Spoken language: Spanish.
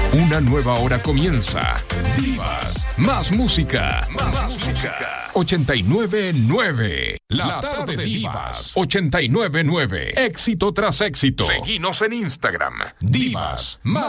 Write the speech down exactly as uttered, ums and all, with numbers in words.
Una nueva hora comienza. Divas, más música, más, más música. ochenta y nueve nueve. La, La tarde de Divas. ochenta y nueve nueve. Éxito tras éxito. Seguinos en Instagram. Divas, más